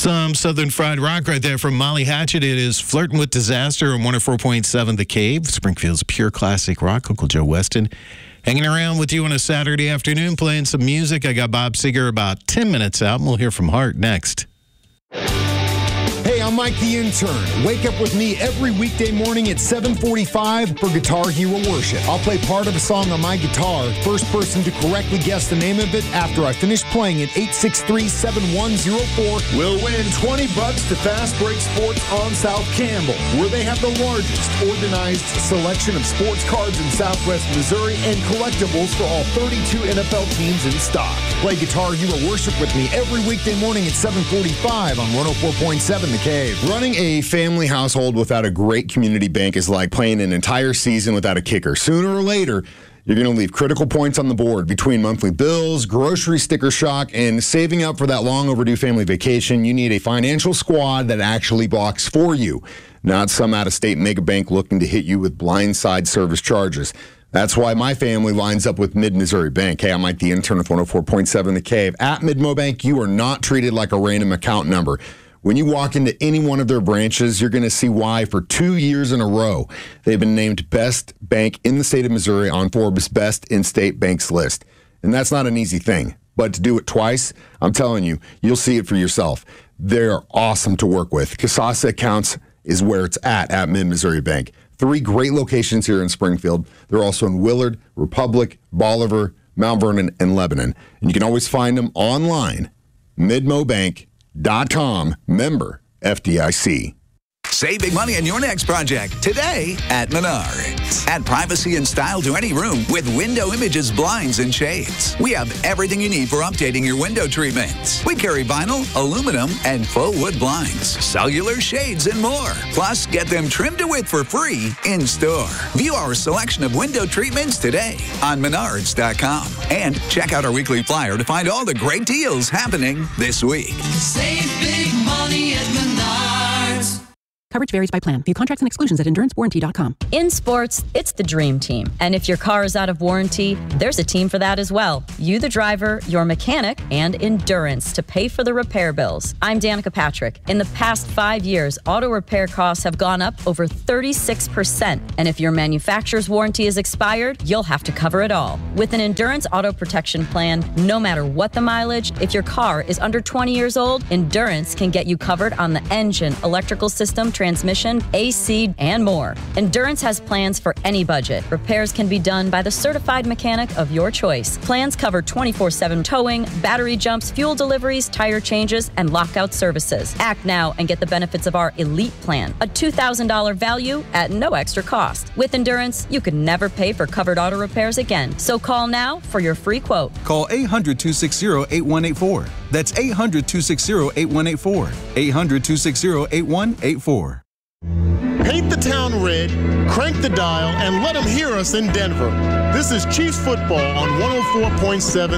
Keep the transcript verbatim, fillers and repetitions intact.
Some Southern Fried Rock right there from Molly Hatchet. It is Flirting with Disaster on one oh four point seven The Cave, Springfield's pure classic rock. Uncle Joe Weston hanging around with you on a Saturday afternoon playing some music. I got Bob Seger about ten minutes out, and we'll hear from Hart next. Hey, I'm Mike the Intern. Wake up with me every weekday morning at seven forty-five for Guitar Hero Worship. I'll play part of a song on my guitar. First person to correctly guess the name of it after I finish playing at eight six three, seven one zero four will win twenty bucks to Fast Break Sports on South Campbell, where they have the largest organized selection of sports cards in Southwest Missouri and collectibles for all thirty-two N F L teams in stock. Play Guitar Hero Worship with me every weekday morning at seven forty-five on one oh four point seven The Cave. Running a family household without a great community bank is like playing an entire season without a kicker. Sooner or later, you're going to leave critical points on the board between monthly bills, grocery sticker shock, and saving up for that long overdue family vacation. You need a financial squad that actually blocks for you, not some out-of-state mega bank looking to hit you with blindside service charges. That's why my family lines up with Mid-Missouri Bank. Hey, I'm Mike the Intern with one oh four point seven The Cave. At Mid-Mo Bank, you are not treated like a random account number. When you walk into any one of their branches, you're going to see why for two years in a row, they've been named best bank in the state of Missouri on Forbes' Best In-State Banks list. And that's not an easy thing. But to do it twice, I'm telling you, you'll see it for yourself. They're awesome to work with. Kasasa Accounts is where it's at at Mid-Missouri Bank. Three great locations here in Springfield. They're also in Willard, Republic, Bolivar, Mount Vernon, and Lebanon. And you can always find them online, midmobank dot com, member F D I C. Save big money on your next project today at Menards. Add privacy and style to any room with Window Images blinds and shades. We have everything you need for updating your window treatments. We carry vinyl, aluminum, and faux wood blinds, cellular shades, and more. Plus, get them trimmed to width for free in store. View our selection of window treatments today on menards dot com. And check out our weekly flyer to find all the great deals happening this week. Save big money at Menards. Coverage varies by plan. View contracts and exclusions at endurance warranty dot com. In sports, it's the dream team. And if your car is out of warranty, there's a team for that as well. You, the driver, your mechanic, and Endurance to pay for the repair bills. I'm Danica Patrick. In the past five years, auto repair costs have gone up over thirty-six percent. And if your manufacturer's warranty is expired, you'll have to cover it all. With an Endurance auto protection plan, no matter what the mileage, if your car is under twenty years old, Endurance can get you covered on the engine, electrical system, transmission, A C, and more. Endurance has plans for any budget. Repairs can be done by the certified mechanic of your choice. Plans cover twenty-four seven towing, battery jumps, fuel deliveries, tire changes, and lockout services. Act now and get the benefits of our Elite Plan, a two thousand dollars value at no extra cost. With Endurance, you could never pay for covered auto repairs again. So call now for your free quote. Call eight hundred, two six zero, eight one eight four. That's eight hundred, two six zero, eight one eight four. eight hundred, two six zero, eight one eight four. Paint the town red, crank the dial, and let them hear us in Denver. This is Chiefs football on one oh four point seven